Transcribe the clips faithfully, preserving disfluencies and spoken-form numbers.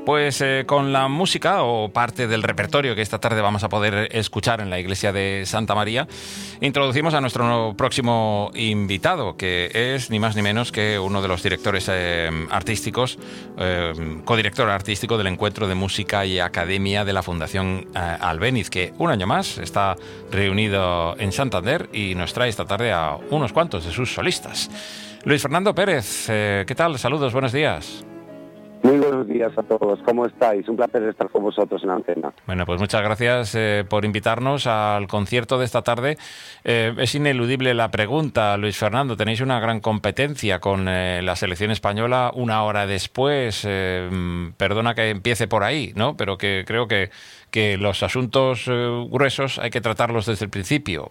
Pues eh, con la música o parte del repertorio que esta tarde vamos a poder escuchar en la iglesia de Santa María, introducimos a nuestro próximo invitado, que es ni más ni menos que uno de los directores eh, artísticos, eh, codirector artístico del Encuentro de Música y Academia de la Fundación eh, Albéniz, que un año más está reunido en Santander y nos trae esta tarde a unos cuantos de sus solistas. Luis Fernando Pérez, eh, ¿qué tal? Saludos, buenos días. Muy buenos días a todos, ¿cómo estáis? Un placer estar con vosotros en Antena. Bueno, pues muchas gracias eh, por invitarnos al concierto de esta tarde. Eh, es ineludible la pregunta, Luis Fernando, tenéis una gran competencia con eh, la selección española una hora después. Eh, perdona que empiece por ahí, ¿no? Pero que creo que, que los asuntos eh, gruesos hay que tratarlos desde el principio.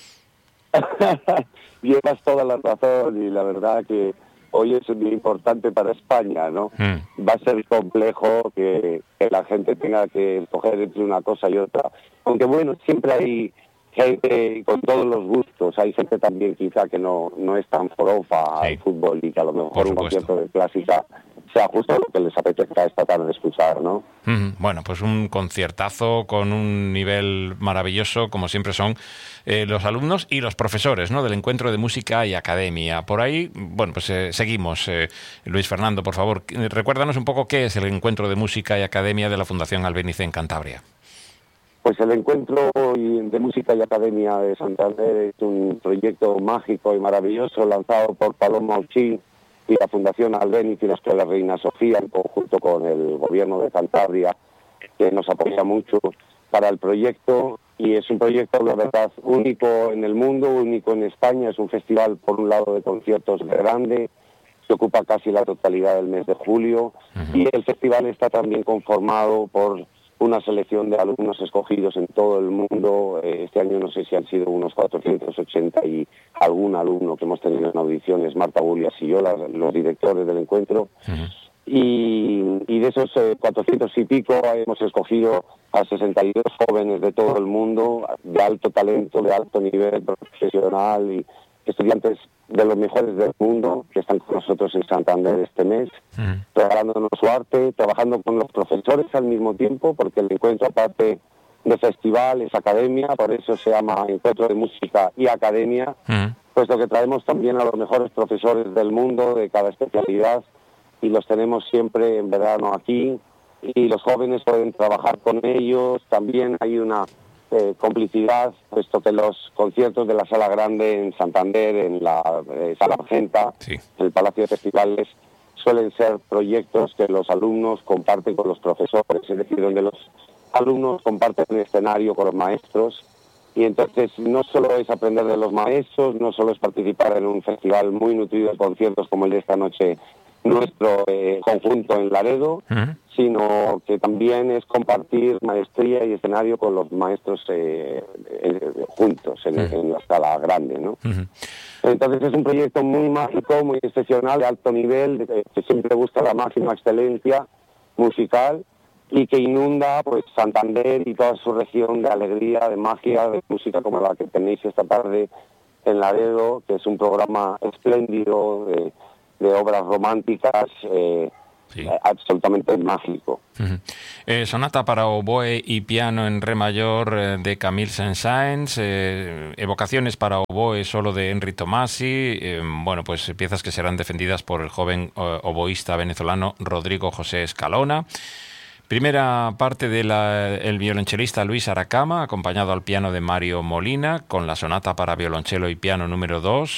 Llevas toda la razón y la verdad que hoy es un día importante para España, ¿no? Mm. Va a ser complejo que, que la gente tenga que escoger entre una cosa y otra. Aunque bueno, siempre hay gente con todos los gustos. Hay gente también quizá que no, no es tan forofa sí. al fútbol y que a lo mejor un concierto de clásica sea justo lo que les apetezca esta tarde escuchar, ¿no? Mm, bueno, pues un conciertazo con un nivel maravilloso, como siempre son eh, los alumnos y los profesores, ¿no?, del Encuentro de Música y Academia. Por ahí, bueno, pues eh, seguimos. Eh, Luis Fernando, por favor, recuérdanos un poco qué es el Encuentro de Música y Academia de la Fundación Albéniz en Cantabria. Pues el Encuentro de Música y Academia de Santander es un proyecto mágico y maravilloso lanzado por Paloma Ochín y la Fundación Albéniz y la Escuela Reina Sofía, en conjunto con el Gobierno de Cantabria, que nos apoya mucho para el proyecto. Y es un proyecto, la verdad, único en el mundo, único en España. Es un festival, por un lado, de conciertos grande, que ocupa casi la totalidad del mes de julio. Uh-huh. Y el festival está también conformado por una selección de alumnos escogidos en todo el mundo. Este año no sé si han sido unos cuatrocientos ochenta y algún alumno que hemos tenido en audiciones, Marta Bullias y yo, las, los directores del encuentro. Uh-huh. Y, y de esos eh, cuatrocientos y pico hemos escogido a sesenta y dos jóvenes de todo el mundo, de alto talento, de alto nivel profesional y estudiantes de los mejores del mundo que están con nosotros en Santander este mes, uh-huh. regalándonos su arte, trabajando con los profesores al mismo tiempo, porque el encuentro, aparte de festival, es academia, por eso se llama Encuentro de Música y Academia, uh-huh. puesto que traemos también a los mejores profesores del mundo de cada especialidad y los tenemos siempre en verano aquí y los jóvenes pueden trabajar con ellos. También hay una Eh, complicidad, puesto que los conciertos de la Sala Grande en Santander, en la eh, Sala Argenta, sí. en el Palacio de Festivales, suelen ser proyectos que los alumnos comparten con los profesores, es decir, donde los alumnos comparten el escenario con los maestros, y entonces no solo es aprender de los maestros, no solo es participar en un festival muy nutrido de conciertos como el de esta noche, nuestro eh, conjunto en Laredo, uh-huh. sino que también es compartir maestría y escenario con los maestros eh, eh, juntos en, uh-huh. en la Sala Grande, ¿no? Uh-huh. Entonces es un proyecto muy mágico, muy excepcional, de alto nivel, de, que siempre busca la máxima excelencia musical y que inunda pues Santander y toda su región de alegría, de magia, de música como la que tenéis esta tarde en Laredo, que es un programa espléndido de de obras románticas, eh, sí. eh, absolutamente mágico. Uh-huh. Eh, sonata para oboe y piano en re mayor eh, de Camille Saint-Saëns, eh, evocaciones para oboe solo de Henry Tomasi, eh, bueno, pues piezas que serán defendidas por el joven eh, oboísta venezolano Rodrigo José Escalona. Primera parte del violonchelista Luis Aracama, acompañado al piano de Mario Molina, con la sonata para violonchelo y piano número dos,